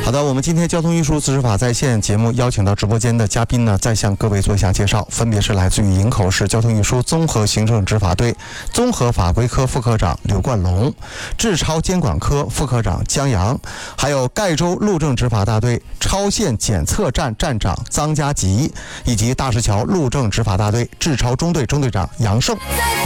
好的，我们今天交通运输自执法在线节目邀请到直播间的嘉宾呢，再向各位做一下介绍，分别是来自于营口市交通运输综合行政执法队综合法规科副科长刘冠龙，治超监管科副科长江阳，还有盖州路政执法大队超限检测站站长张家吉，以及大石桥路政执法大队治超中队中队长杨胜。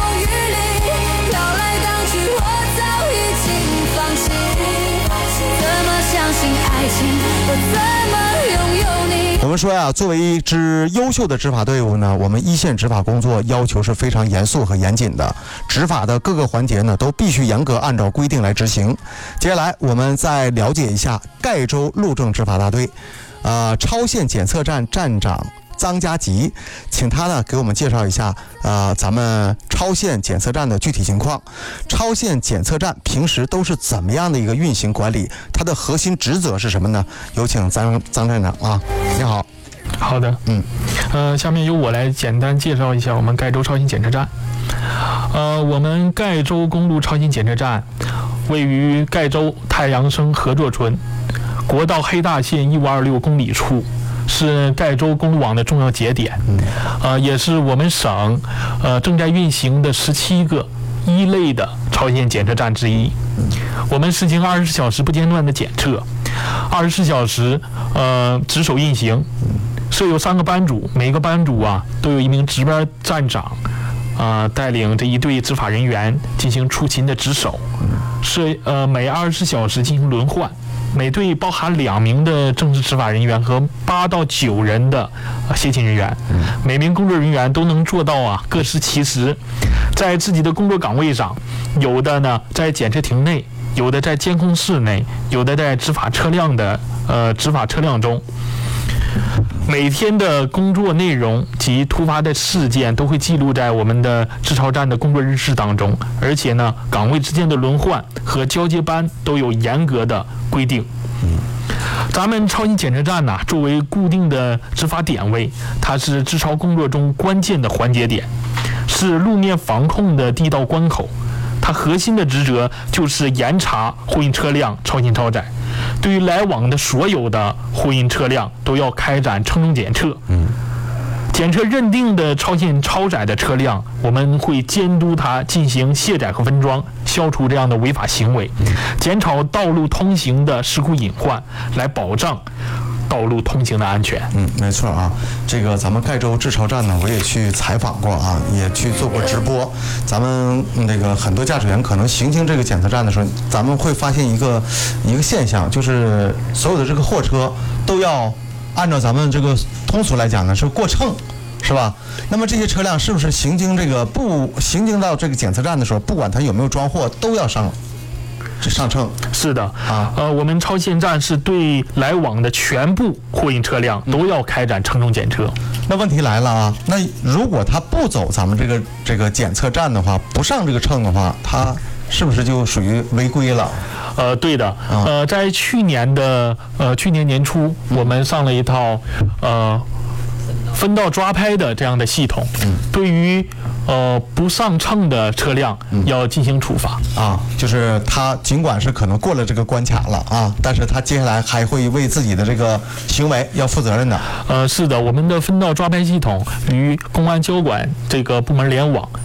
我们说呀，作为一支优秀的执法队伍呢，我们一线执法工作要求是非常严肃和严谨的，执法的各个环节呢都必须严格按照规定来执行。接下来我们再了解一下盖州路政执法大队超限检测站站长张家吉，请他呢给我们介绍一下咱们超限检测站的具体情况。超限检测站平时都是怎么样的一个运行管理？它的核心职责是什么呢？有请张站长啊，你好。 好的，下面由我来简单介绍一下我们盖州超限检测站。我们盖州公路超限检测站位于盖州太阳升合作村国道黑大线1526公里处，是盖州公路网的重要节点，也是我们省正在运行的17个一类的超限检测站之一。我们实行24小时不间断的检测，24小时值守运行，设有3个班组，每个班组都有一名值班站长带领这一队执法人员进行出勤的值守，每24小时进行轮换。每队包含2名的正式执法人员和8到9人的协勤人员，每名工作人员都能做到各司其职，在自己的工作岗位上，有的呢在检测亭内，有的在监控室内，有的在执法车辆中。每天的工作内容及突发的事件都会记录在我们的治超站的工作日志当中，而且呢，岗位之间的轮换和交接班都有严格的规定。咱们超限检测站作为固定的执法点位，它是治超工作中关键的环节点，是路面防控的第一道关口。它核心的职责就是严查货运车辆超限超载，对于来往的所有的货运车辆都要开展称重检测。检测认定的超限超载的车辆，我们会监督它进行卸载和分装，消除这样的违法行为，减少道路通行的事故隐患，来保障道路通行的安全。 没错啊，这个咱们盖州治超站呢，我也去采访过也去做过直播。咱们那个很多驾驶员可能行经这个检测站的时候，咱们会发现一个现象，就是所有的这个货车都要按照咱们这个通俗来讲呢是过秤，是吧？那么这些车辆是不是行经到这个检测站的时候，不管它有没有装货，都要上秤？是的我们超限站是对来往的全部货运车辆都要开展称重检测。 那问题来了那如果他不走咱们这个检测站的话，不上这个秤的话，他是不是就属于违规了？ 对的。在去年年初，我们上了一套分道抓拍的这样的系统，对于不上秤的车辆要进行处罚就是他尽管是可能过了这个关卡了但是他接下来还会为自己的这个行为要负责任的。 是的，我们的分道抓拍系统与公安交管这个部门联网，